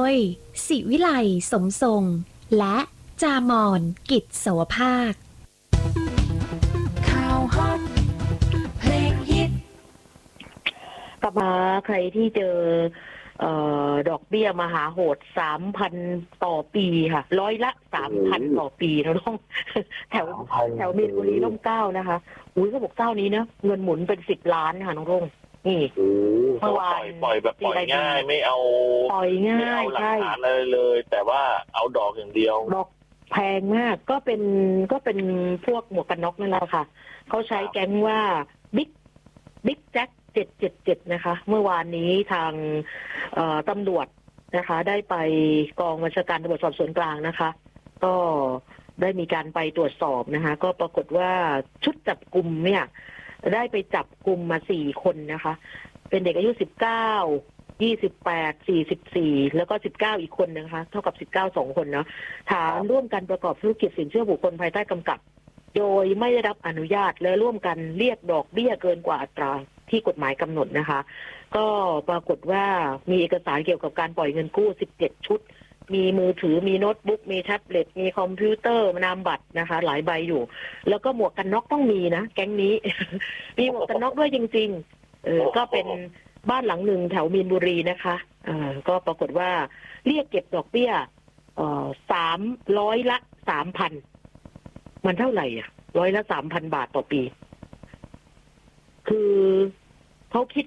ยศิวิไลสมทรงและจามอนกิจโสภาคข่าวฮอตเพลงฮิตกลับมาใครที่เจอดอกเบี้ยมหาโหด 3,000 ต่อปีค่ะร้อยละ 3,000 ต่อปีนะน้องแถวมีนบุรีร่มเกล้านะคะอุ้ยเขาบอกเจ้านี้นะเงินหมุนเป็น10 ล้านค่ะน้องรุ่งนี่เมื่อวานปล่อยแบบปล่อยง่ายไม่เอาปล่อยง่ายหลักฐานอะไรเลยแต่ว่าเอาดอกอย่างเดียวดอกแพงมากก็เป็นพวกหมวกกันน็อกนั่นแหละค่ะเขาใช้แก๊งว่าบิ๊กแจ็ค777นะคะเมื่อวานนี้ทางตำรวจนะคะได้ไปกองบัญชาการตำรวจสอบสวนกลางนะคะก็ได้มีการไปตรวจสอบนะคะก็ปรากฏว่าชุดจับกุมเนี่ยได้ไปจับกุมมา4 คนนะคะเป็นเด็กอายุ19 28 44แล้วก็19อีกคนนะคะเท่ากับ19 2 คนเนาะฐานร่วมกันประกอบธุรกิจสินเชื่อบุคคลภายใต้กำกับโดยไม่ได้รับอนุญาตและร่วมกันเรียกดอกเบี้ยเกินกว่าอัตราที่กฎหมายกำหนดนะคะก็ปรากฏว่ามีเอกสารเกี่ยวกับการปล่อยเงินกู้17 ชุดมีมือถือมีโน้ตบุ๊กมีแท็บเล็ตมีคอมพิวเตอร์นามบัตรนะคะหลายใบอยู่แล้วก็หมวกกันน็อกต้องมีนะแก๊งนี้ มีหมวกกันน็อกด้วยจริงๆก็เป็นบ้านหลังหนึ่งแถวมีนบุรีนะคะก็ปรากฏว่าเรียกเก็บดอกเบี้ย300 ละ 3,000 มันเท่าไหร่ร้อยละ 3,000 บาทต่อปีคือเขาคิด